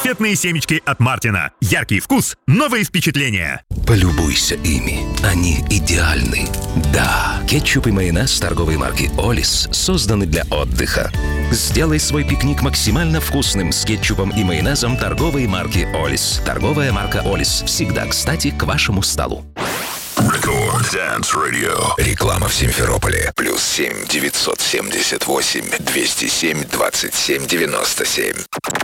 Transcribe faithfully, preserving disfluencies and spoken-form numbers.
Конфетные семечки от Мартина. Яркий вкус, новые впечатления. Полюбуйся ими. Они идеальны. Да, кетчуп и майонез торговой марки «Олис» созданы для отдыха. Сделай свой пикник максимально вкусным с кетчупом и майонезом торговой марки «Олис». Торговая марка «Олис» всегда кстати к вашему столу. Рекорд Dance Radio. Реклама в Симферополе. Плюс семь девятьсот семьдесят восемь двести семь двадцать семь девяносто семь.